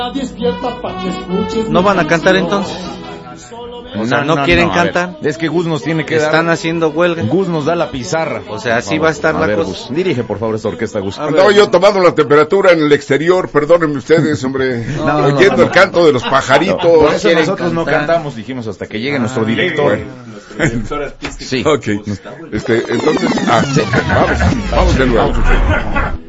¿No van a cantar entonces? O sea, ¿no quieren cantar? Es que Gus nos tiene que dar... Están haciendo huelga. Gus nos da la pizarra. O sea, así va a estar la cosa. Gus, dirige, por favor, esta orquesta, Gus. Andaba yo tomando la temperatura en el exterior, perdónenme ustedes, hombre. Oyendo el canto de los pajaritos. Por eso nosotros no cantamos, dijimos, hasta que llegue nuestro director. Sí. Ok. Entonces, vamos de nuevo.